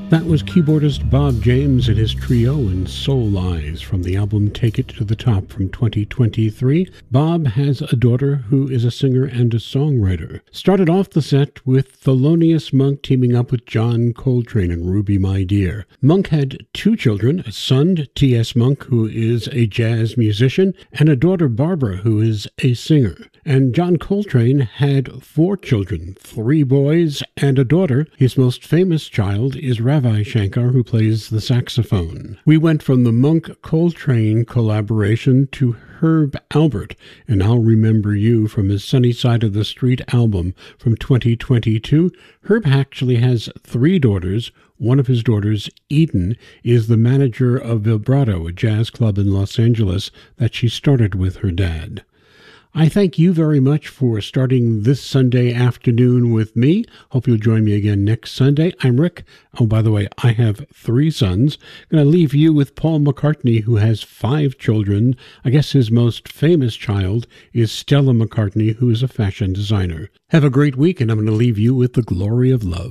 That was keyboardist Bob James and his trio and Soul Eyes from the album Take It to the Top from 2023. Bob has a daughter who is a singer and a songwriter. Started off the set with Thelonious Monk teaming up with John Coltrane and Ruby My Dear. Monk had two children, a son, T.S. Monk, who is a jazz musician, and a daughter, Barbara, who is a singer. And John Coltrane had four children, three boys and a daughter. His most famous child is Ravi Shankar, who plays the saxophone. We went from the Monk-Coltrane collaboration to Herb Alpert and I'll Remember You from his Sunny Side of the Street album from 2022. Herb actually has three daughters. One of his daughters, Eden, is the manager of Vibrato, a jazz club in Los Angeles that she started with her dad. I thank you very much for starting this Sunday afternoon with me. Hope you'll join me again next Sunday. I'm Rick. Oh, by the way, I have three sons. I'm going to leave you with Paul McCartney, who has five children. I guess his most famous child is Stella McCartney, who is a fashion designer. Have a great week, and I'm going to leave you with The Glory of Love.